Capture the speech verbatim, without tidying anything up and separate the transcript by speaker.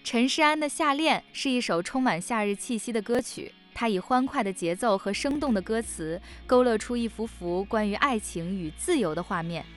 Speaker 1: 陈势安的《夏恋》是一首充满夏日气息的歌曲，它以欢快的节奏和生动的歌词，勾勒出一幅幅关于爱情与自由的画面。